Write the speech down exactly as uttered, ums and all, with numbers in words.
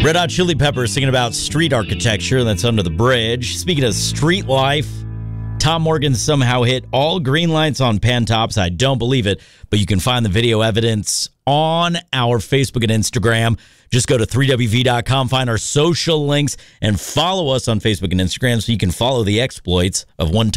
Red Hot Chili Peppers singing about street architecture, that's Under the Bridge. Speaking of street life, Tom Morgan somehow hit all green lights on Pantops. I don't believe it, but you can find the video evidence on our Facebook and Instagram. Just go to three W V dot com, find our social links, and follow us on Facebook and Instagram so you can follow the exploits of one